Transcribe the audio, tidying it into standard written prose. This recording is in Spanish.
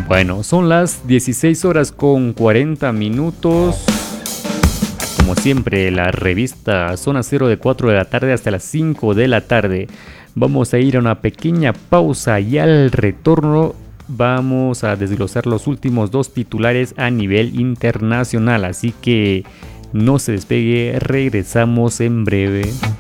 Bueno, son las 16 horas con 40 minutos. Como siempre, la revista Zona Cero de 4 de la tarde hasta las 5 de la tarde. Vamos a ir a una pequeña pausa y al retorno vamos a desglosar los últimos dos titulares a nivel internacional. Así que no se despegue, regresamos en breve.